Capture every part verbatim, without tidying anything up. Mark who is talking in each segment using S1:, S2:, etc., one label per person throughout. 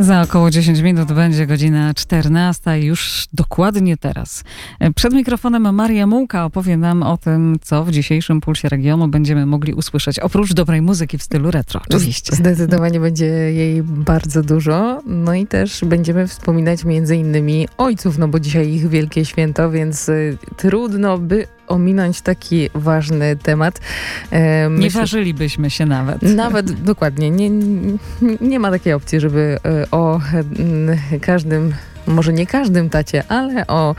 S1: Za około dziesięć minut będzie godzina czternasta i już dokładnie teraz. Przed mikrofonem Maria Mułka opowie nam o tym, co w dzisiejszym Pulsie Regionu będziemy mogli usłyszeć. Oprócz dobrej muzyki w stylu retro, oczywiście.
S2: Zdecydowanie będzie jej bardzo dużo. No i też będziemy wspominać między innymi ojców, no bo dzisiaj ich wielkie święto, więc y, trudno by ominąć taki ważny temat.
S1: E, myślę, nie ważylibyśmy się nawet.
S2: Nawet, dokładnie. Nie, nie, nie ma takiej opcji, żeby y, o y, każdym może nie każdym tacie, ale o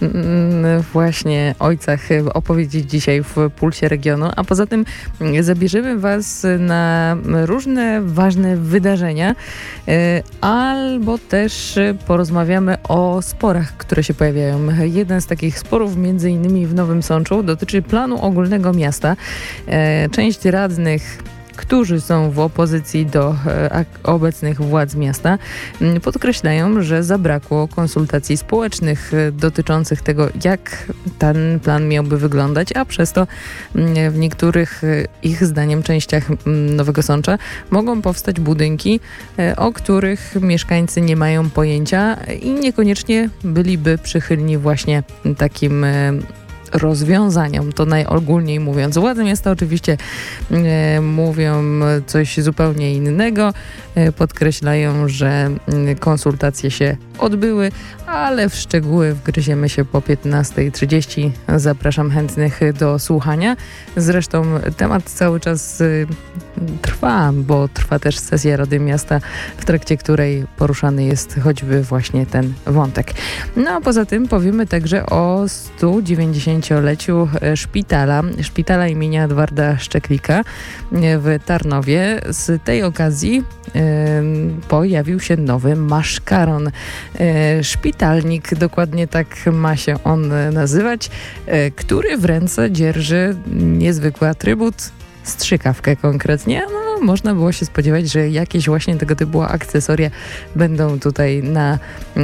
S2: mm, właśnie ojcach opowiedzieć dzisiaj w Pulsie Regionu. A poza tym zabierzemy was na różne ważne wydarzenia, y, albo też porozmawiamy o sporach, które się pojawiają. Jeden z takich sporów, między innymi w Nowym Sączu, dotyczy planu ogólnego miasta. Y, część radnych, którzy są w opozycji do e, obecnych władz miasta, m, podkreślają, że zabrakło konsultacji społecznych e, dotyczących tego, jak ten plan miałby wyglądać, a przez to m, w niektórych e, ich zdaniem częściach m, Nowego Sącza mogą powstać budynki, e, o których mieszkańcy nie mają pojęcia i niekoniecznie byliby przychylni właśnie takim e, rozwiązaniom, to najogólniej mówiąc. Władze miasta oczywiście e, mówią coś zupełnie innego, e, podkreślają, że e, konsultacje się odbyły, ale w szczegóły wgryziemy się po piętnasta trzydzieści. Zapraszam chętnych do słuchania. Zresztą temat cały czas e, trwa, bo trwa też sesja Rady Miasta, w trakcie której poruszany jest choćby właśnie ten wątek. No a poza tym powiemy także o stu dziewięćdziesięcioleciu szpitala, szpitala imienia Edwarda Szczeklika w Tarnowie. Z tej okazji e, pojawił się nowy maszkaron. E, szpitalnik, dokładnie tak ma się on nazywać, e, który w ręce dzierży niezwykły atrybut, strzykawkę konkretnie. No, można było się spodziewać, że jakieś właśnie tego typu akcesoria będą tutaj na, e,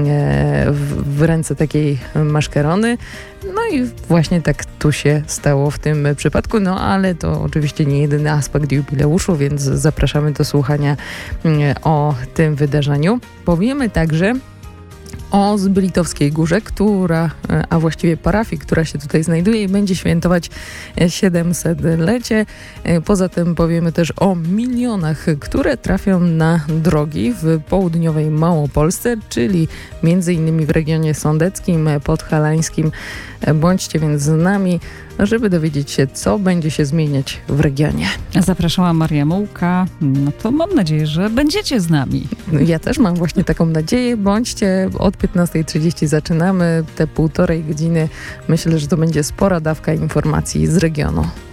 S2: w, w ręce takiej maszkarony. No i właśnie tak tu się stało w tym przypadku, no ale to oczywiście nie jedyny aspekt jubileuszu, więc zapraszamy do słuchania e, o tym wydarzeniu. Powiemy także o Zbylitowskiej Górze, która, a właściwie parafii, która się tutaj znajduje i będzie świętować siedemsetlecie. Poza tym powiemy też o milionach, które trafią na drogi w południowej Małopolsce, czyli między innymi w regionie sądeckim, podhalańskim. Bądźcie więc z nami, żeby dowiedzieć się, co będzie się zmieniać w regionie.
S1: Zapraszała Maria Mułka. No to mam nadzieję, że będziecie z nami.
S2: Ja też mam właśnie taką nadzieję. Bądźcie, od piętnasta trzydzieści zaczynamy te półtorej godziny. Myślę, że to będzie spora dawka informacji z regionu.